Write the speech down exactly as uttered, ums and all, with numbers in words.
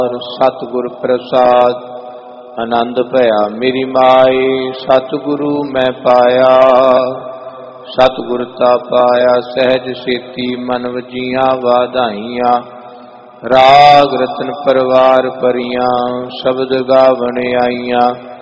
सतगुर प्रसाद आनंद भया मेरी माए, सतगुरु मैं पाया। सतगुर ता पाया सहज सेती, मन वजियां वाधाइयां। राग रतन परवार परियां, शब्द गावण आईयां।